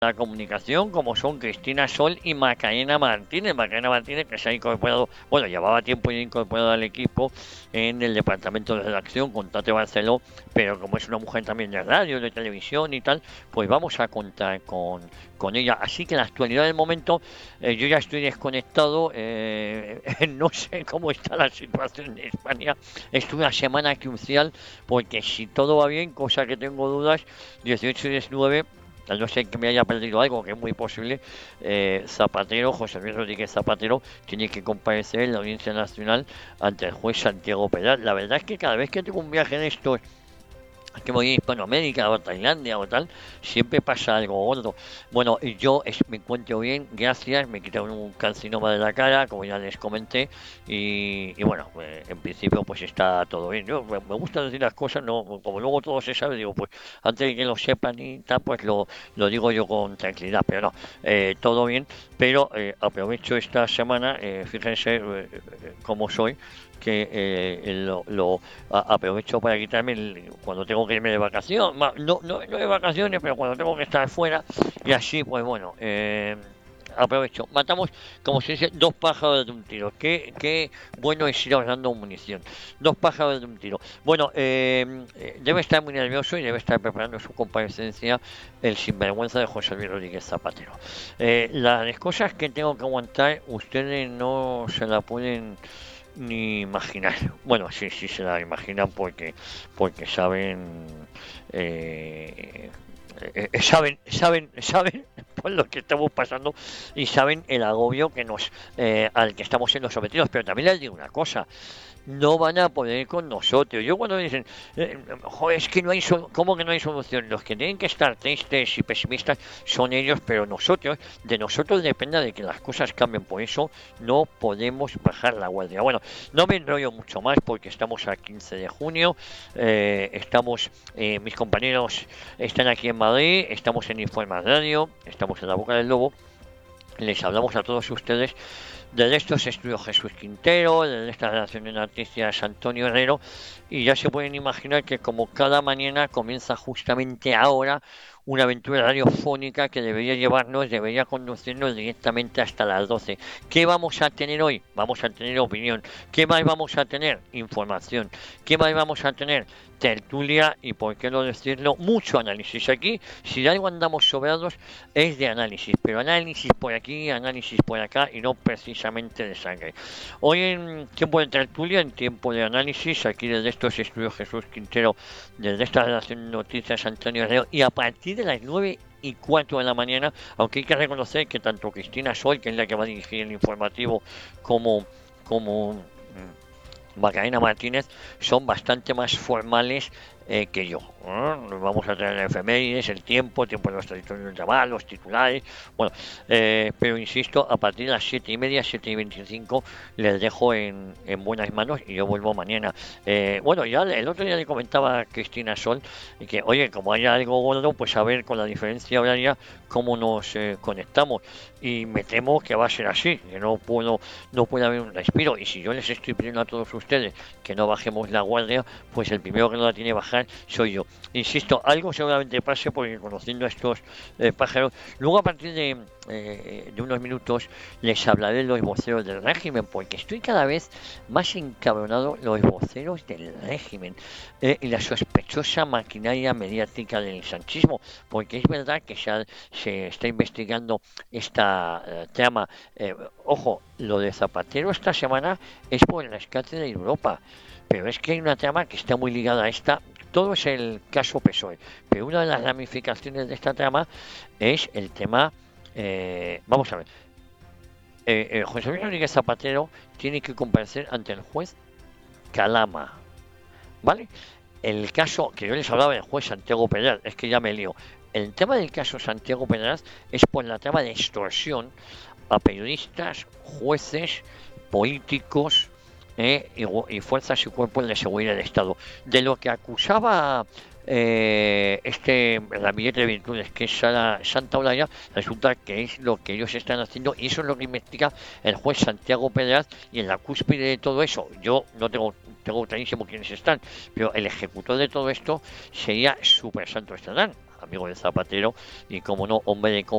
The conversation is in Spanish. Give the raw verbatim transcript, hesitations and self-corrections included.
la comunicación, como son Cristina Sol y Macarena Martínez. Macarena Martínez, que se ha incorporado, bueno, llevaba tiempo ya incorporado al equipo en el departamento de redacción con Tate Barceló, pero como es una mujer también de radio, de televisión y tal, pues vamos a contar con, con ella. Así que en la actualidad del momento, eh, yo ya estoy desconectado, eh, no sé cómo está la situación en España. Es una semana crucial, porque si todo va bien, cosa que tengo dudas, dieciocho y diecinueve, al no ser que me haya perdido algo, que es muy posible, eh, Zapatero, José Luis Rodríguez Zapatero, tiene que comparecer en la Audiencia Nacional ante el juez Santiago Peral. La verdad es que cada vez que tengo un viaje de estos, que voy a Hispanoamérica o a Tailandia o tal, siempre pasa algo gordo. Bueno, yo es, me encuentro bien, gracias, me quitaron un carcinoma de la cara, como ya les comenté, y, y bueno, eh, en principio pues está todo bien. Yo me, me gusta decir las cosas, no, como luego todo se sabe, digo, pues antes de que lo sepan y tal, pues lo, lo digo yo con tranquilidad, pero no, eh, todo bien, pero eh, aprovecho esta semana, eh, fíjense eh, eh, cómo soy, que eh, lo, lo a, aprovecho para quitarme el, cuando tengo que irme de vacaciones, no, no, no de vacaciones, pero cuando tengo que estar fuera, y así, pues bueno, eh, aprovecho. Matamos, como se dice, dos pájaros de un tiro. Qué, qué bueno es ir ahorrando munición. Dos pájaros de un tiro. Bueno, eh, debe estar muy nervioso y debe estar preparando su comparecencia el sinvergüenza de José Luis Rodríguez Zapatero. Eh, las cosas que tengo que aguantar, ustedes no se la pueden ni imaginar. Bueno, sí, sí se la imaginan porque, porque saben, eh, eh, saben, saben, saben por lo que estamos pasando y saben el agobio que nos, eh, al que estamos siendo sometidos. Pero también les digo una cosa. No van a poder con nosotros. Yo cuando me dicen, eh, joder, es que no hay solución, ¿cómo que no hay solución? Los que tienen que estar tristes y pesimistas son ellos, pero nosotros, de nosotros depende de que las cosas cambien. Por eso no podemos bajar la guardia. Bueno, no me enrollo mucho más porque estamos a quince de junio, eh, estamos, eh, mis compañeros están aquí en Madrid, estamos en Informa Radio, estamos en La Boca del Lobo. Les hablamos a todos ustedes de estos estudios Jesús Quintero, de esta relación de noticias Antonio Herrero, y ya se pueden imaginar que como cada mañana comienza justamente ahora una aventura radiofónica que debería llevarnos, debería conducirnos directamente hasta las doce. ¿Qué vamos a tener hoy? Vamos a tener opinión. ¿Qué más vamos a tener? Información. ¿Qué más vamos a tener? Tertulia y, por qué no decirlo, mucho análisis. Aquí, si de algo andamos sobrados, es de análisis, pero análisis por aquí, análisis por acá y no precisamente de sangre. Hoy en tiempo de tertulia, en tiempo de análisis, aquí desde estos estudios Jesús Quintero, desde esta relación de noticias Antonio Herrero, y a partir de las nueve y cuatro de la mañana, aunque hay que reconocer que tanto Cristina Sol, que es la que va a dirigir el informativo, como como Macarena Martínez, son bastante más formales eh, que yo. ¿eh? Vamos a tener efemérides, el tiempo, tiempo de los territorios llamados, los titulares. Bueno, eh, pero insisto, a partir de las siete y media, siete y veinticinco, les dejo en, en buenas manos y yo vuelvo mañana. Eh, bueno, ya el otro día le comentaba a Cristina Sol que, oye, como haya algo gordo, pues a ver con la diferencia horaria cómo nos eh, conectamos. Y me temo que va a ser así, que no puedo, no puede haber un respiro. Y si yo les estoy pidiendo a todos ustedes que no bajemos la guardia, pues el primero que no la tiene que bajar soy yo. Insisto, algo seguramente pase porque conociendo a estos eh, pájaros, luego a partir de, eh, de unos minutos les hablaré de los voceros del régimen, porque estoy cada vez más encabronado los voceros del régimen eh, y la sospechosa maquinaria mediática del sanchismo, porque es verdad que se, ha, se está investigando esta uh, trama. Eh, ojo, lo de Zapatero esta semana es por el rescate de Europa, pero es que hay una trama que está muy ligada a esta. Todo es el caso P S O E, pero una de las ramificaciones de esta trama es el tema, eh, vamos a ver, eh, eh, José Luis Rodríguez Zapatero tiene que comparecer ante el juez Calama, ¿vale? El caso que yo les hablaba del juez Santiago Pedraz, es que ya me lío. El tema del caso Santiago Pedraz es por la trama de extorsión a periodistas, jueces, políticos eh, y, y fuerzas y cuerpos de seguridad del Estado. De lo que acusaba eh, este ramillete de virtudes, que es Sara Santa Olaya, resulta que es lo que ellos están haciendo y eso es lo que investiga el juez Santiago Pedraz. Y en la cúspide de todo eso, yo no tengo tengo clarísimo quiénes están, pero el ejecutor de todo esto sería Super Santo Estarán. amigo de Zapatero, y como no, hombre de